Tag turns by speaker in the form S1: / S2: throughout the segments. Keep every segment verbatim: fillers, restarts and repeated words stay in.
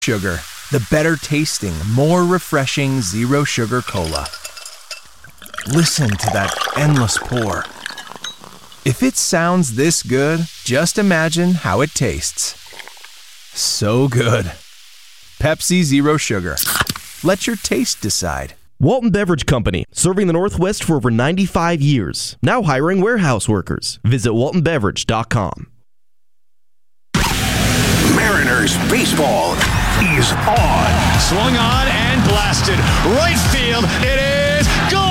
S1: Sugar, the better tasting, more refreshing zero sugar cola. Listen to that endless pour. If it sounds this good, just imagine how it tastes. So good. Pepsi Zero Sugar. Let your taste decide.
S2: Walton Beverage Company, serving the Northwest for over ninety-five years. Now hiring warehouse workers. Visit walton beverage dot com.
S3: Mariners baseball is on.
S4: Swung on and blasted. Right field. It is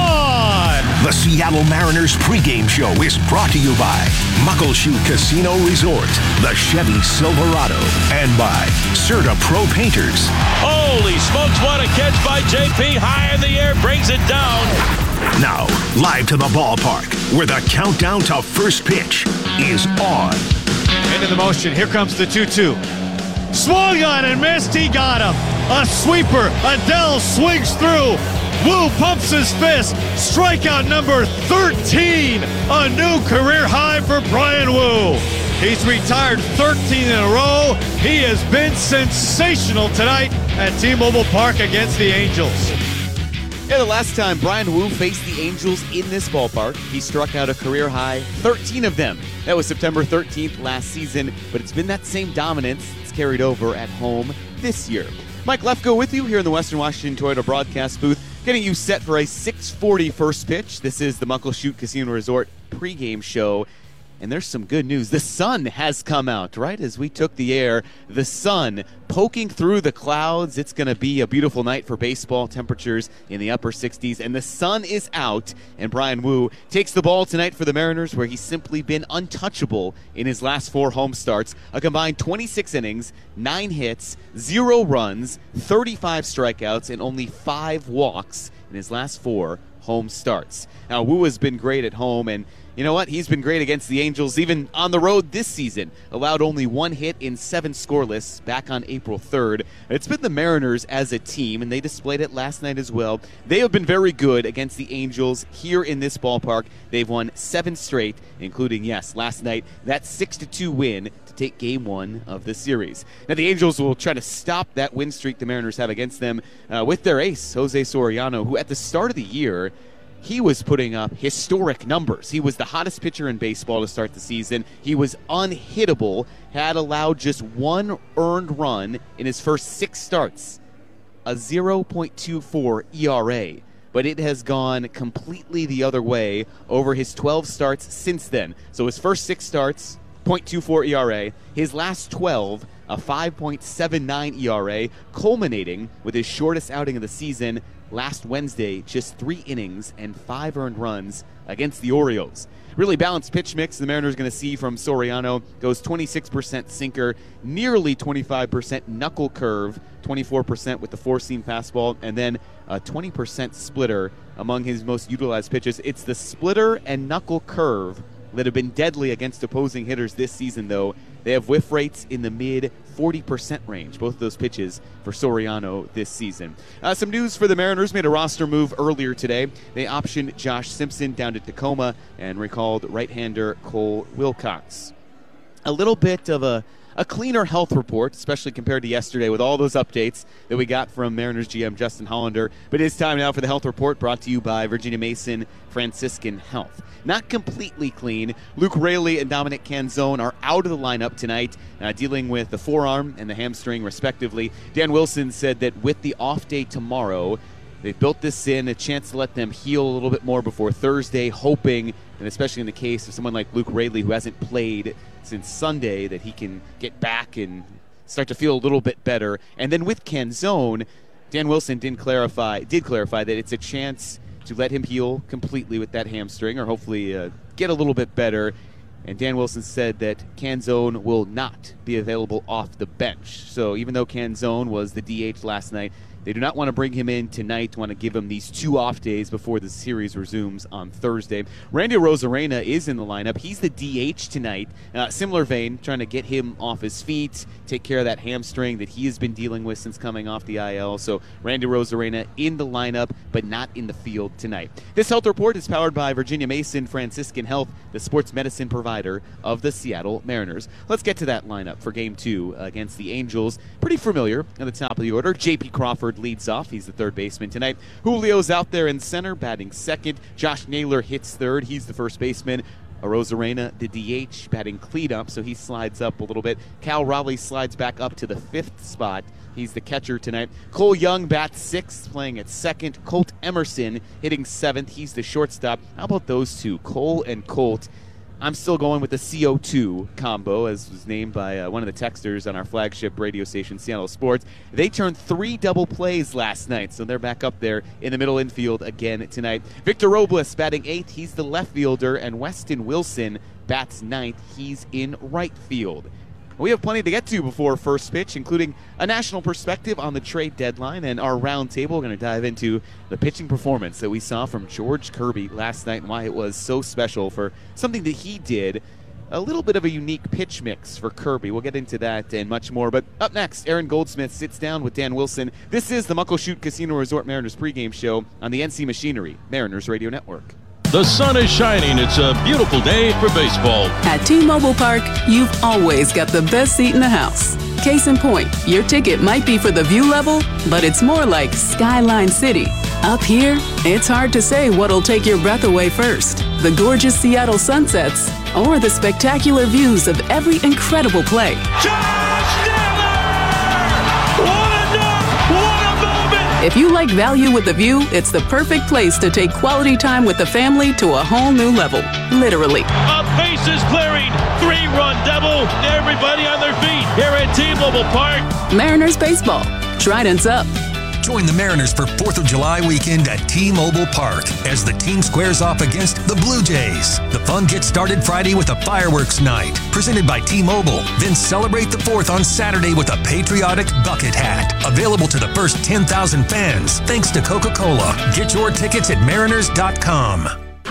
S4: gone.
S3: The Seattle Mariners pregame show is brought to you by Muckleshoot Casino Resort, the Chevy Silverado, and by Serta Pro Painters.
S5: Holy smokes, what a catch by J P. High in the air, brings it down.
S3: Now, live to the ballpark, where the countdown to first pitch is on.
S4: Into the motion. Here comes the two two. Swung on and missed. He got him. A sweeper. Adele swings through. Wu pumps his fist. Strikeout number thirteen. A new career high for Bryan Woo. He's retired thirteen in a row. He has been sensational tonight at T-Mobile Park against the Angels.
S6: Yeah, the last time Bryan Woo faced the Angels in this ballpark, he struck out a career high thirteen of them. That was September thirteenth last season, but it's been that same dominance that's carried over at home this year. Mike Lefko with you here in the Western Washington Toyota broadcast booth, getting you set for a six forty first pitch. This is the Muckleshoot Casino Resort pregame show. And there's some good news. The sun has come out, right? As we took the air, the sun poking through the clouds. It's going to be a beautiful night for baseball. Temperatures in the upper sixties. And the sun is out. And Bryan Woo takes the ball tonight for the Mariners, where he's simply been untouchable in his last four home starts. A combined twenty-six innings, nine hits, zero runs, thirty-five strikeouts, and only five walks in his last four home starts. Now, Woo has been great at home, and you know what? He's been great against the Angels, even on the road this season. Allowed only one hit in seven scoreless back on April third. It's been the Mariners as a team, and they displayed it last night as well. They have been very good against the Angels here in this ballpark. They've won seven straight, including, yes, last night, that six to two win to take game one of the series. Now, the Angels will try to stop that win streak the Mariners have against them uh, with their ace, Jose Soriano, who at the start of the year, he was putting up historic numbers. He was the hottest pitcher in baseball to start the season. He was unhittable, had allowed just one earned run in his first six starts, a zero point two four E R A. But it has gone completely the other way over his twelve starts since then. So his first six starts, point two four E R A. His last twelve, a five point seven nine E R A, culminating with his shortest outing of the season last Wednesday, just three innings and five earned runs against the Orioles. Really balanced pitch mix the Mariners going to see from Soriano. Goes twenty-six percent sinker, nearly twenty-five percent knuckle curve, twenty-four percent with the four-seam fastball, and then a twenty percent splitter among his most utilized pitches. It's the splitter and knuckle curve that have been deadly against opposing hitters this season, though. They have whiff rates in the mid forty percent range, both of those pitches for Soriano this season. Uh, some news for the Mariners: made a roster move earlier today. They optioned Josh Simpson down to Tacoma and recalled right-hander Cole Wilcox. A little bit of a A cleaner health report, especially compared to yesterday with all those updates that we got from Mariners G M Justin Hollander. But it is time now for the health report, brought to you by Virginia Mason Franciscan Health. Not completely clean. Luke Raley and Dominic Canzone are out of the lineup tonight, uh, dealing with the forearm and the hamstring, respectively. Dan Wilson said that with the off day tomorrow, they've built this in, a chance to let them heal a little bit more before Thursday, hoping, and especially in the case of someone like Luke Raley, who hasn't played since Sunday, that he can get back and start to feel a little bit better. And then with Canzone, Dan Wilson did clarify, did clarify that it's a chance to let him heal completely with that hamstring, or hopefully uh, get a little bit better. And Dan Wilson said that Canzone will not be available off the bench. So even though Canzone was the D H last night, They do not want to bring him in tonight, want to give him these two off days before the series resumes on Thursday. Randy Arozarena is in the lineup. He's the D H tonight. Uh, similar vein, trying to get him off his feet, take care of that hamstring that he has been dealing with since coming off the I L. So Randy Arozarena in the lineup, but not in the field tonight. This health report is powered by Virginia Mason Franciscan Health, the sports medicine provider of the Seattle Mariners. Let's get to that lineup for Game two against the Angels. Pretty familiar at the top of the order. J P Crawford leads off. He's the third baseman tonight. Julio's out there in center, batting second. Josh Naylor hits third. He's the first baseman. Arozarena, the D H, batting cleanup, so he slides up a little bit. Cal Raleigh slides back up to the fifth spot. He's the catcher tonight. Cole Young bats sixth, playing at second. Colt Emerson hitting seventh. He's the shortstop. How about those two, Cole and Colt? I'm still going with the C O two combo, as was named by uh, one of the texters on our flagship radio station, Seattle Sports. They turned three double plays last night, so they're back up there in the middle infield again tonight. Victor Robles batting eighth. He's the left fielder, and Weston Wilson bats ninth. He's in right field. We have plenty to get to before first pitch, including a national perspective on the trade deadline and our round table. We're going to dive into the pitching performance that we saw from George Kirby last night and why it was so special for something that he did. A little bit of a unique pitch mix for Kirby. We'll get into that and much more. But up next, Aaron Goldsmith sits down with Dan Wilson. This is the Muckleshoot Casino Resort Mariners pregame show on the N C Machinery Mariners Radio Network.
S5: The sun is shining. It's a beautiful day for baseball.
S7: At T-Mobile Park, you've always got the best seat in the house. Case in point, your ticket might be for the view level, but it's more like Skyline City. Up here, it's hard to say what'll take your breath away first. The gorgeous Seattle sunsets or the spectacular views of every incredible play.
S5: Josh Naylor! What a dunk! What a moment!
S7: If you like value with the view, it's the perfect place to take quality time with the family to a whole new level. Literally.
S5: A bases clearing, three-run double. Everybody on their feet here at T-Mobile Park.
S7: Mariners baseball. Trident's up.
S8: Join the Mariners for fourth of July weekend at T-Mobile Park as the team squares off against the Blue Jays. The fun gets started Friday with a fireworks night presented by T-Mobile. Then celebrate the fourth on Saturday with a patriotic bucket hat. Available to the first ten thousand fans thanks to Coca-Cola. Get your tickets at mariners dot com.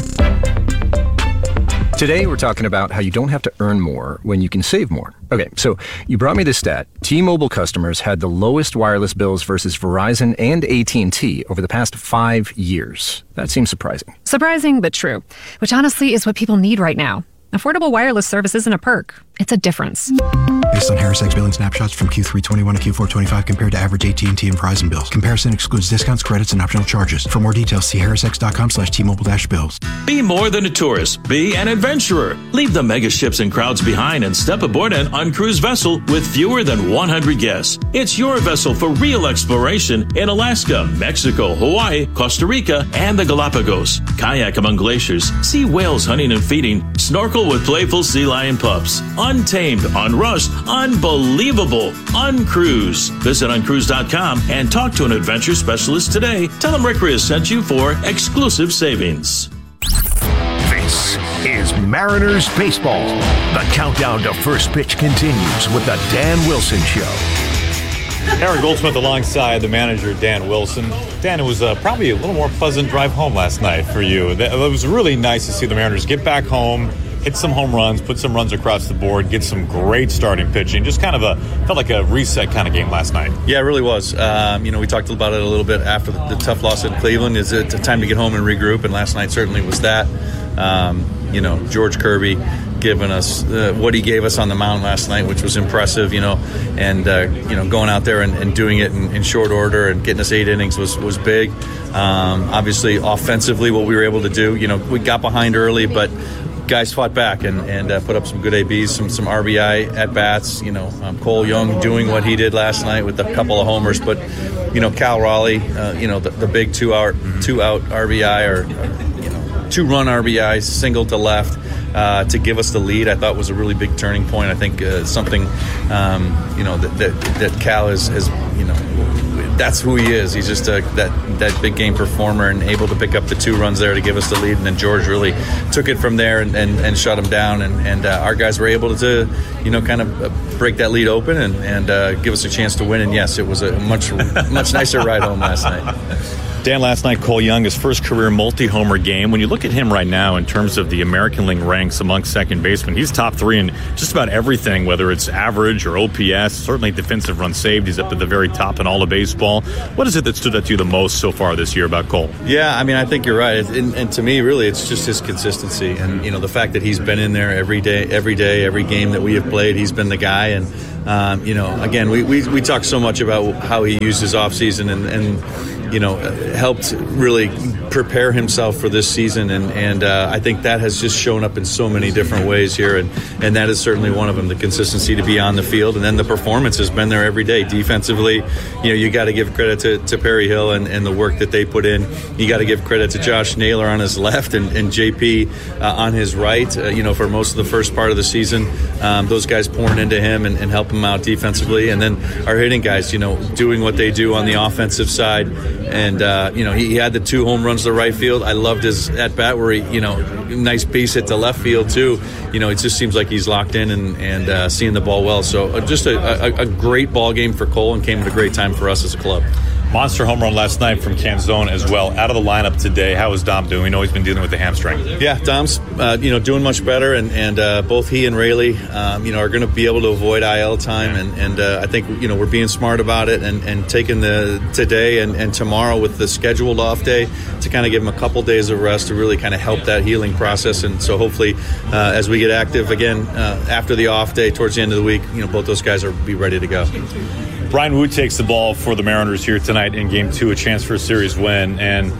S9: Today, we're talking about how you don't have to earn more when you can save more. Okay, so you brought me this stat. T-Mobile customers had the lowest wireless bills versus Verizon and A T and T over the past five years. That seems surprising.
S10: Surprising, but true. Which honestly is what people need right now. Affordable wireless service isn't a perk. It's a difference.
S11: Based on HarrisX billing snapshots from Q three twenty-one to Q four twenty-five compared to average A T and T and Verizon bills. Comparison excludes discounts, credits, and optional charges. For more details, see harrisx.com slash T-Mobile dash bills.
S5: Be more than a tourist. Be an adventurer. Leave the mega ships and crowds behind and step aboard an uncruised vessel with fewer than one hundred guests. It's your vessel for real exploration in Alaska, Mexico, Hawaii, Costa Rica, and the Galapagos. Kayak among glaciers. See whales hunting and feeding. Snorkel with playful sea lion pups. Untamed, unrushed, unbelievable. Uncruise. Visit uncruise dot com and talk to an adventure specialist today. Tell them Rick Riz sent you for exclusive savings.
S3: This is Mariners Baseball. The countdown to first pitch continues with the Dan Wilson Show.
S12: Aaron Goldsmith alongside the manager, Dan Wilson. Dan, it was uh, probably a little more pleasant drive home last night for you. It was really nice to see the Mariners get back home, hit some home runs, put some runs across the board, get some great starting pitching. Just kind of a, felt like a reset kind of game last night.
S13: Yeah, it really was. Um, you know, we talked about it a little bit after the, the tough loss in Cleveland. Is it time to get home and regroup? And last night certainly was that. Um, you know, George Kirby giving us uh, what he gave us on the mound last night, which was impressive, you know, and, uh, you know, going out there and, and doing it in, in short order and getting us eight innings was, was big. Um, obviously, offensively, what we were able to do, you know, we got behind early, but guys fought back and, and uh, put up some good A Bs, some some R B I at-bats. You know, um, Cole Young doing what he did last night with a couple of homers. But, you know, Cal Raleigh, uh, you know, the, the big two-out two-out R B I or, or, you know, two-run R B I, single to left uh, to give us the lead, I thought was a really big turning point. I think uh, something, um, you know, that, that, that Cal has, has, you know, that's who he is. He's just a, that that big game performer and able to pick up the two runs there to give us the lead. And then George really took it from there and, and, and shut him down. And, and uh, our guys were able to, you know, kind of break that lead open and, and uh, give us a chance to win. And yes, it was a much much nicer ride home last night.
S12: Dan, last night, Cole Young, his first career multi-homer game. When you look at him right now in terms of the American League ranks among second basemen, he's top three in just about everything, whether it's average or O P S, certainly defensive runs saved. He's up at the very top in all of baseball. What is it that stood out to you the most so far this year about Cole?
S13: Yeah, I mean, I think you're right. And, and to me, really, it's just his consistency. And, you know, the fact that he's been in there every day, every day, every game that we have played, he's been the guy. And, um, you know, again, we, we, we talk so much about how he used his offseason and, and you know, helped really prepare himself for this season. And, and uh, I think that has just shown up in so many different ways here. And, and that is certainly one of them, the consistency to be on the field. And then the performance has been there every day. Defensively, you know, you got to give credit to, to Perry Hill and, and the work that they put in. You got to give credit to Josh Naylor on his left and, and J P uh, on his right, uh, you know, for most of the first part of the season. Um, those guys pouring into him and, and helping him out defensively. And then our hitting guys, you know, doing what they do on the offensive side. And, uh, you know, he, he had the two home runs to right field. I loved his at-bat where he, you know, nice piece hit to left field, too. You know, it just seems like he's locked in and, and uh, seeing the ball well. So uh, just a, a, a great ball game for Cole and came at a great time for us as a club.
S12: Monster home run last night from Canzone as well. Out of the lineup today, how is Dom doing? We know he's been dealing with the hamstring.
S13: Yeah, Dom's uh, you know doing much better, and and uh, both he and Rayleigh um, you know are going to be able to avoid I L time, and and uh, I think you know we're being smart about it and, and taking the today and, and tomorrow with the scheduled off day to kind of give him a couple days of rest to really kind of help that healing process. And so hopefully uh, as we get active again uh, after the off day towards the end of the week, you know both those guys will be ready to go.
S12: Bryan Woo takes the ball for the Mariners here tonight in Game two, a chance for a series win, and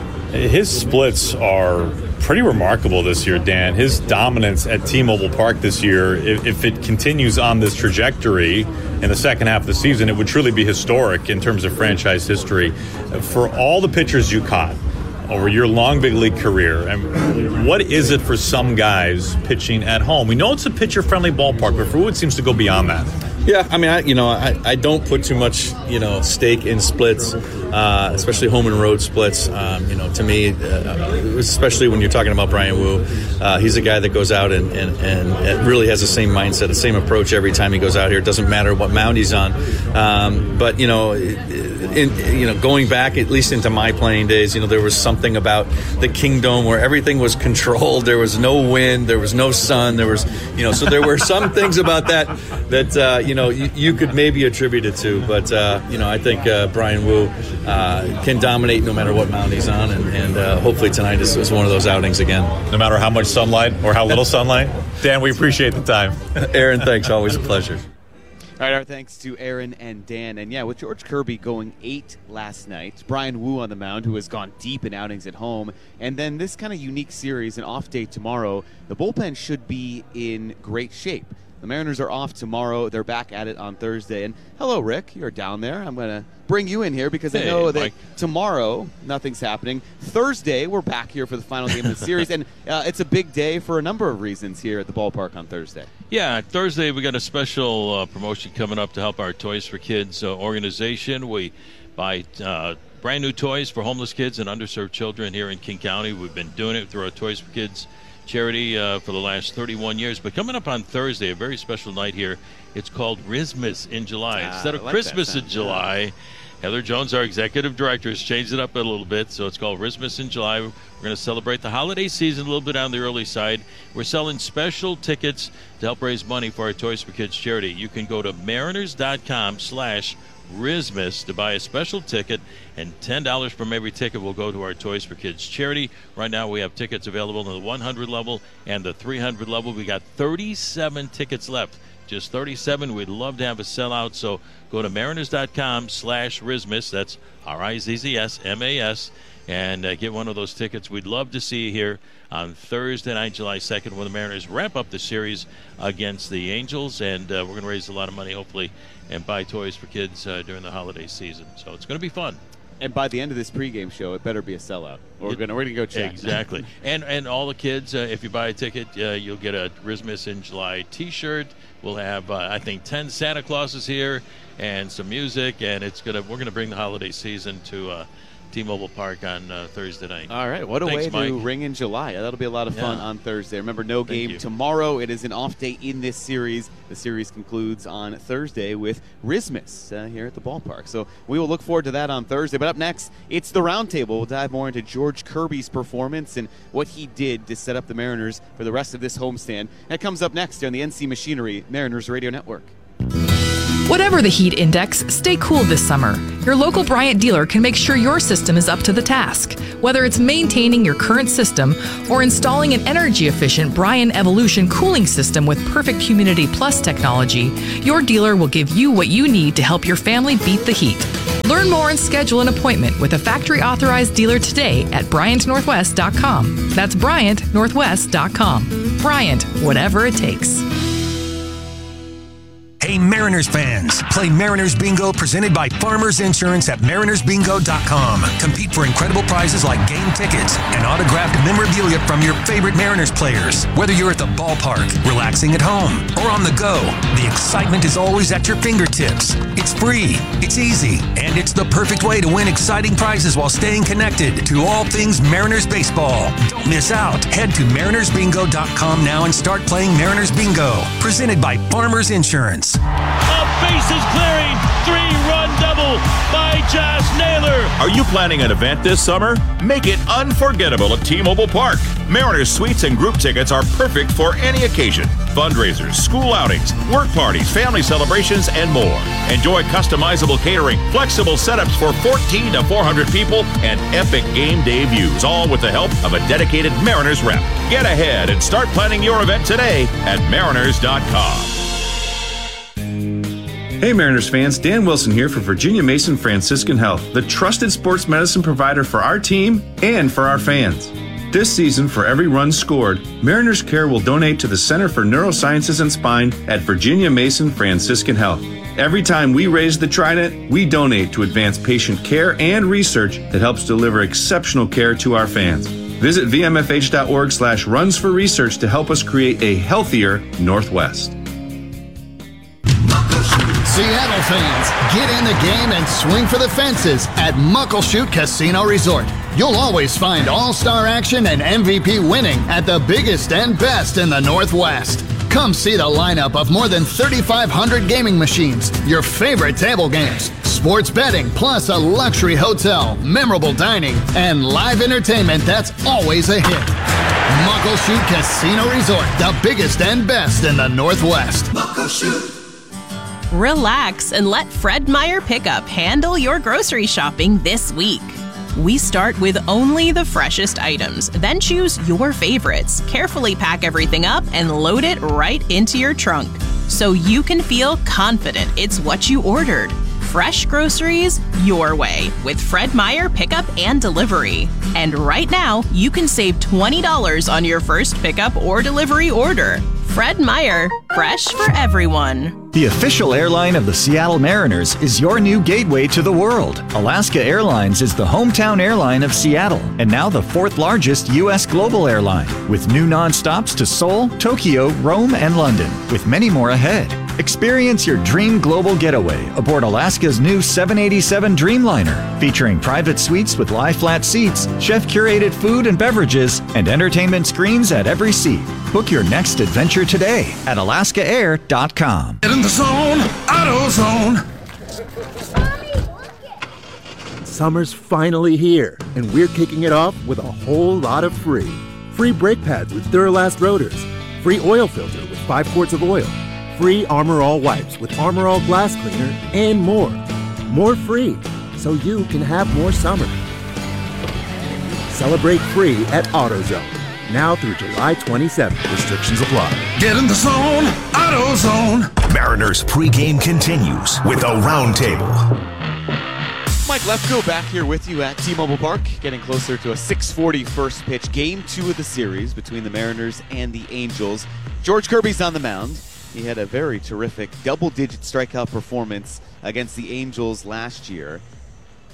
S12: his splits are pretty remarkable this year, Dan. His dominance at T-Mobile Park this year, if, if it continues on this trajectory in the second half of the season, it would truly be historic in terms of franchise history. For all the pitchers you caught over your long big league career, and what is it for some guys pitching at home? We know it's a pitcher-friendly ballpark, but for Woo, it seems to go beyond that.
S13: Yeah, I mean, I, you know, I, I don't put too much, you know, stake in splits, uh, especially home and road splits. Um, you know, to me, uh, especially when you're talking about Bryan Woo, uh, he's a guy that goes out and, and, and really has the same mindset, the same approach every time he goes out here. It doesn't matter what mound he's on. Um, but, you know, in, you know, going back, at least into my playing days, you know, there was something about the Kingdome where everything was controlled. There was no wind. There was no sun. There was, you know, so there were some things about that that, uh, you know, you, you could maybe attribute it to. But, uh, you know, I think uh, Bryan Woo uh, can dominate no matter what mound he's on. And, and uh, hopefully tonight is, is one of those outings again.
S12: No matter how much sunlight or how little sunlight. Dan, we appreciate the time.
S13: Aaron, thanks. Always a pleasure.
S6: All right, our thanks to Aaron and Dan. And, yeah, with George Kirby going eight last night, Bryan Woo on the mound, who has gone deep in outings at home, and then this kind of unique series, an off day tomorrow, the bullpen should be in great shape. The Mariners are off tomorrow. They're back at it on Thursday. And hello, Rick. You're down there. I'm going to bring you in here because hey, I know that Mike. Tomorrow nothing's happening. Thursday, we're back here for the final game of the series. And uh, it's a big day for a number of reasons here at the ballpark on Thursday.
S14: Yeah, Thursday we got a special uh, promotion coming up to help our Toys for Kids uh, organization. We buy uh, brand new toys for homeless kids and underserved children here in King County. We've been doing it through our Toys for Kids charity uh, for the last thirty-one years. But coming up on Thursday, a very special night here, it's called Rizmas in July. Ah, Instead of like Christmas in July, yeah. Heather Jones, our executive director, has changed it up a little bit, so it's called Rizmas in July. We're going to celebrate the holiday season a little bit on the early side. We're selling special tickets to help raise money for our Toys for Kids charity. You can go to mariners.com slash Rizmas to buy a special ticket, and ten dollars from every ticket will go to our Toys for Kids charity. Right now we have tickets available in the one hundred level and the three hundred level. We got thirty-seven tickets left. Just thirty-seven. We'd love to have a sellout, so go to mariners.com slash Rizmas. That's R I Z Z S M A S, and uh, get one of those tickets. We'd love to see you here on Thursday night, July second, when the Mariners wrap up the series against the Angels, and uh, we're going to raise a lot of money, hopefully, and buy toys for kids uh, during the holiday season. So it's going to be fun.
S6: And by the end of this pregame show, it better be a sellout. We're going we're gonna go check.
S14: Exactly. and and all the kids, uh, if you buy a ticket, uh, you'll get a Christmas in July T-shirt. We'll have, uh, I think, ten Santa Clauses here and some music, and it's gonna we're going to bring the holiday season to uh, T-Mobile Park on uh, Thursday night.
S6: All right. What a
S14: Thanks,
S6: way
S14: Mike.
S6: to ring in July. That'll be a lot of fun
S14: Yeah.
S6: on Thursday. Remember, no
S14: Thank
S6: game
S14: you.
S6: tomorrow. It is an off day in this series. The series concludes on Thursday with Rismas uh, here at the ballpark. So we will look forward to that on Thursday. But up next, it's the Roundtable. We'll dive more into George Kirby's performance and what he did to set up the Mariners for the rest of this homestand. That comes up next on the N C Machinery Mariners Radio Network.
S15: Whatever the heat index, stay cool this summer. Your local Bryant dealer can make sure your system is up to the task. Whether it's maintaining your current system or installing an energy-efficient Bryant Evolution cooling system with Perfect Humidity Plus technology, your dealer will give you what you need to help your family beat the heat. Learn more and schedule an appointment with a factory-authorized dealer today at Bryant Northwest dot com. That's Bryant Northwest dot com. Bryant, whatever it takes.
S8: Hey Mariners fans, play Mariners Bingo presented by Farmers Insurance at Mariners Bingo dot com. Compete for incredible prizes like game tickets and autographed memorabilia from your favorite Mariners players. Whether you're at the ballpark, relaxing at home, or on the go, the excitement is always at your fingertips. It's free, it's easy, and it's the perfect way to win exciting prizes while staying connected to all things Mariners baseball. Don't miss out. Head to Mariners Bingo dot com now and start playing Mariners Bingo, presented by Farmers Insurance.
S16: A bases clearing three-run double by Josh Naylor.
S17: Are you planning an event this summer? Make it unforgettable at T-Mobile Park. Mariners suites and group tickets are perfect for any occasion. Fundraisers, school outings, work parties, family celebrations, and more. Enjoy customizable catering, flexible setups for fourteen to four hundred people, and epic game day views, all with the help of a dedicated Mariners rep. Get ahead and start planning your event today at Mariners dot com.
S18: Hey Mariners fans, Dan Wilson here for Virginia Mason Franciscan Health, the trusted sports medicine provider for our team and for our fans. This season, for every run scored, Mariners Care will donate to the Center for Neurosciences and Spine at Virginia Mason Franciscan Health. Every time we raise the trident, we donate to advance patient care and research that helps deliver exceptional care to our fans. Visit V M F H dot org slash runs for research to help us create a healthier Northwest.
S19: Seattle fans, get in the game and swing for the fences at Muckleshoot Casino Resort. You'll always find all-star action and M V P winning at the biggest and best in the Northwest. Come see the lineup of more than thirty-five hundred gaming machines, your favorite table games, sports betting, plus a luxury hotel, memorable dining, and live entertainment that's always a hit. Muckleshoot Casino Resort, the biggest and best in the Northwest. Muckleshoot.
S20: Relax and let Fred Meyer Pickup handle your grocery shopping this week. We start with only the freshest items, then choose your favorites, carefully pack everything up, and load it right into your trunk so you can feel confident it's what you ordered. Fresh groceries your way with Fred Meyer Pickup and Delivery. And right now, you can save twenty dollars on your first pickup or delivery order. Fred Meyer, fresh for everyone.
S21: The official airline of the Seattle Mariners is your new gateway to the world. Alaska Airlines is the hometown airline of Seattle and now the fourth largest U S global airline, with new nonstops to Seoul, Tokyo, Rome, and London, with many more ahead. Experience your dream global getaway aboard Alaska's new seven eighty-seven Dreamliner, featuring private suites with lie-flat seats, chef-curated food and beverages, and entertainment screens at every seat. Book your next adventure today at Alaska Air dot com.
S22: Get in the zone, AutoZone.
S23: Summer's finally here, and we're kicking it off with a whole lot of free. Free brake pads with Duralast rotors. Free oil filter with five quarts of oil. Free Armor All wipes with Armor All glass cleaner, and more. More free, so you can have more summer. Celebrate free at AutoZone. Now through July twenty-seventh. Restrictions apply.
S22: Get in the zone, AutoZone.
S3: Mariners pregame continues with a roundtable.
S6: Mike Lefko back here with you at T-Mobile Park, getting closer to a six forty first pitch, game two of the series between the Mariners and the Angels. George Kirby's on the mound. He had a very terrific double-digit strikeout performance against the Angels last year.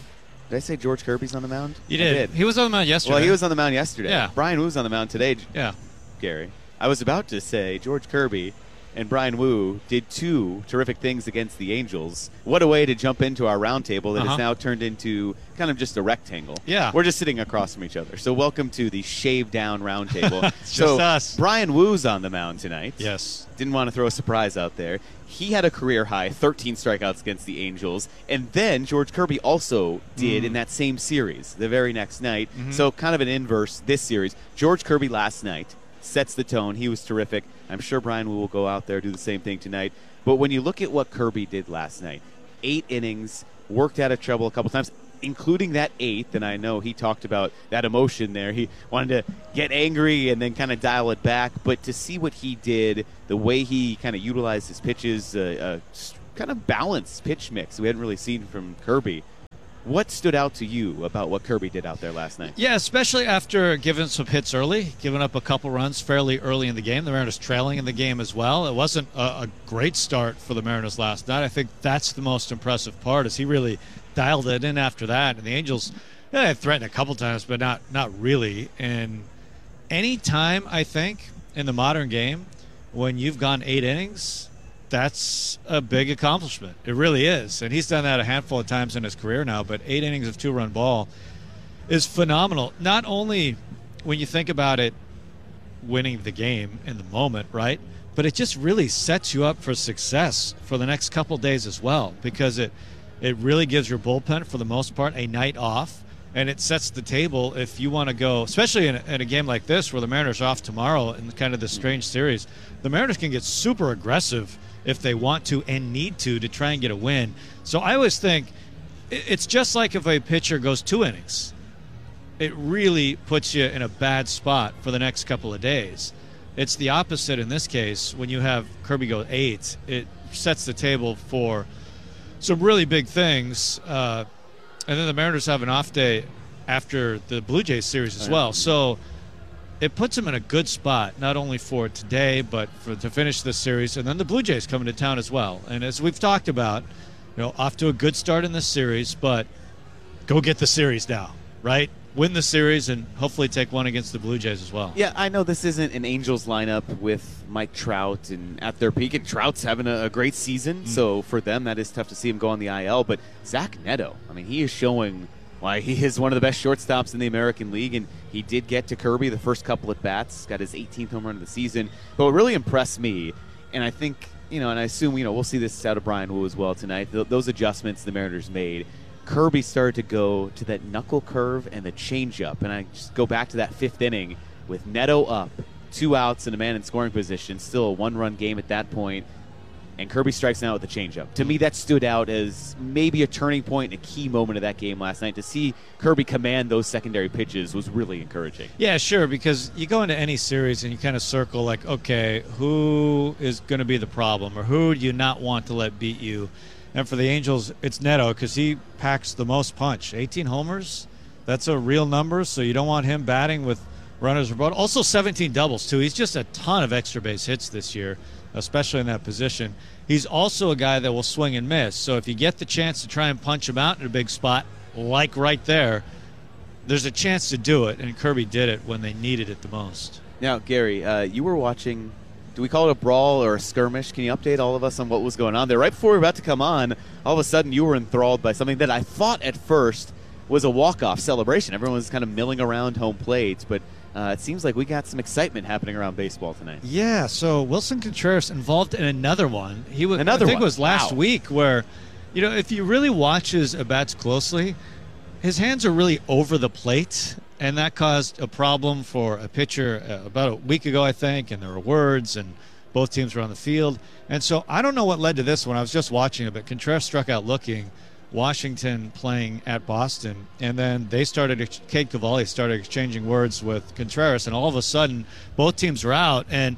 S6: Did I say George Kirby's on the mound?
S1: You did.
S6: did.
S1: He was on the mound yesterday.
S6: Well, he was on the mound yesterday.
S1: Yeah.
S6: Brian Woo's on the mound today.
S1: Yeah.
S6: Gary. I was about to say George Kirby and Brian Woo did two terrific things against the Angels. What a way to jump into our roundtable that
S1: Uh-huh.
S6: has now turned into kind of just a rectangle.
S1: Yeah.
S6: We're just sitting across from each other. So welcome to the shaved-down roundtable.
S1: It's
S6: so
S1: just us.
S6: Brian Woo's on the mound tonight.
S1: Yes.
S6: Didn't want to throw a surprise out there. He had a career high, thirteen strikeouts against the Angels. And then George Kirby also did
S1: Mm.
S6: in that same series the very next night.
S1: Mhm.
S6: So kind of an inverse this series. George Kirby last night sets the tone. He was terrific. I'm sure Brian Woo will go out there, do the same thing tonight. But when you look at what Kirby did last night, eight innings, worked out of trouble a couple times, including that eighth, and I know he talked about that emotion there. He wanted to get angry and then kind of dial it back. But to see what he did, the way he kind of utilized his pitches, uh, uh, kind of balanced pitch mix we hadn't really seen from Kirby. What stood out to you about what Kirby did out there last night?
S1: Yeah, especially after giving some hits early, giving up a couple runs fairly early in the game. The Mariners trailing in the game as well. It wasn't a, a great start for the Mariners last night. I think that's the most impressive part, is he really dialed it in after that. And the Angels, yeah, they threatened a couple times, but not not really. And any time, I think, in the modern game, when you've gone eight innings, that's a big accomplishment. It really is. And he's done that a handful of times in his career now, but eight innings of two-run ball is phenomenal. Not only when you think about it, winning the game in the moment, right? But it just really sets you up for success for the next couple days as well, because it it really gives your bullpen, for the most part, a night off, and it sets the table if you want to go, especially in a, in a game like this where the Mariners are off tomorrow in kind of this strange series. The Mariners can get super aggressive if they want to and need to to try and get a win. So I always think it's just like if a pitcher goes two innings. It really puts you in a bad spot for the next couple of days. It's the opposite in this case. When you have Kirby go eight, it sets the table for some really big things. Uh, and then the Mariners have an off day after the Blue Jays series as well. So it puts them in a good spot, not only for today, but for to finish this series. And then the Blue Jays coming to town as well. And as we've talked about, you know, off to a good start in this series, but go get the series now, right? Win the series and hopefully take one against the Blue Jays as well.
S6: Yeah, I know this isn't an Angels lineup with Mike Trout and at their peak, and Trout's having a, a great season, mm. so for them that is tough to see him go on the I L. But Zach Neto, I mean, he is showing why he is one of the best shortstops in the American League, and he did get to Kirby the first couple at bats, got his eighteenth home run of the season. But what really impressed me, and I think, you know, and I assume, you know, we'll see this out of Brian Woo as well tonight, th- those adjustments the Mariners made. Kirby started to go to that knuckle curve and the changeup, and I just go back to that fifth inning with Neto up, two outs and a man in scoring position, still a one-run game at that point, and Kirby strikes out with the changeup. To me, that stood out as maybe a turning point and a key moment of that game last night. To see Kirby command those secondary pitches was really encouraging.
S1: Yeah, sure, because you go into any series and you kind of circle like, okay, who is going to be the problem, or who do you not want to let beat you? And for the Angels, it's Neto, because he packs the most punch. eighteen homers, that's a real number, so you don't want him batting with runners about. Also seventeen doubles, too. He's just a ton of extra base hits this year, especially in that position. He's also a guy that will swing and miss. So if you get the chance to try and punch him out in a big spot, like right there, there's a chance to do it, and Kirby did it when they needed it the most.
S6: Now, Gary, uh, you were watching, do we call it a brawl or a skirmish? Can you update all of us on what was going on there? Right before we were about to come on, all of a sudden you were enthralled by something that I thought at first was a walk-off celebration. Everyone was kind of milling around home plate, but uh, it seems like we got some excitement happening around baseball tonight.
S1: Yeah, so Wilson Contreras involved in another one. He was,
S6: another
S1: I think
S6: one.
S1: it was last
S6: Wow.
S1: week where, you know, if you really watch his at-bats closely, his hands are really over the plate, and that caused a problem for a pitcher uh, about a week ago, I think, and there were words, and both teams were on the field. And so I don't know what led to this one. I was just watching it, but Contreras struck out looking. Washington playing at Boston, and then they started, Cade Cavalli started exchanging words with Contreras, and all of a sudden both teams were out, and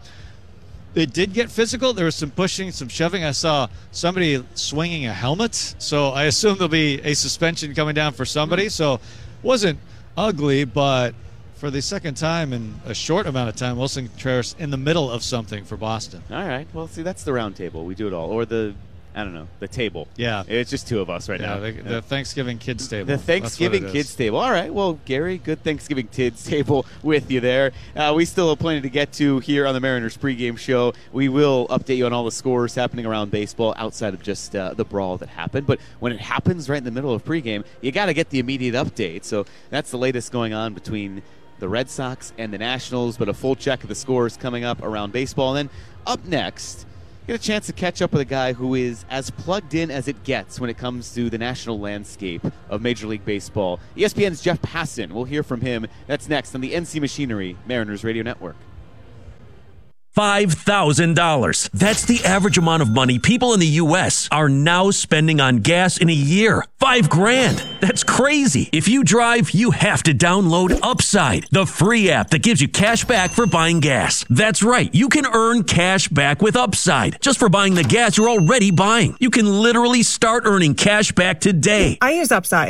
S1: it did get physical. There was some pushing, some shoving. I saw somebody swinging a helmet, so I assume there'll be a suspension coming down for somebody. So wasn't ugly, but for the second time in a short amount of time, Wilson Contreras in the middle of something for Boston.
S6: All right. Well, see, that's the round table. We do it all. Or the I don't know, the table.
S1: Yeah.
S6: It's just two of us right
S1: yeah,
S6: now.
S1: The, the Thanksgiving Kids Table.
S6: The Thanksgiving Kids Table. All right. Well, Gary, good Thanksgiving Kids Table with you there. Uh, we still have plenty to get to here on the Mariners pregame show. We will update you on all the scores happening around baseball outside of just uh, the brawl that happened. But when it happens right in the middle of pregame, you got to get the immediate update. So that's the latest going on between the Red Sox and the Nationals. But a full check of the scores coming up around baseball. And then up next, get a chance to catch up with a guy who is as plugged in as it gets when it comes to the national landscape of Major League Baseball. E S P N's Jeff Passan. We'll hear from him. That's next on the N C Machinery Mariners Radio Network.
S2: five thousand dollars. That's the average amount of money people in the U S are now spending on gas in a year. Five grand. That's crazy. If you drive, you have to download Upside, the free app that gives you cash back for buying gas. That's right. You can earn cash back with Upside just for buying the gas you're already buying. You can literally start earning cash back today.
S4: I use Upside.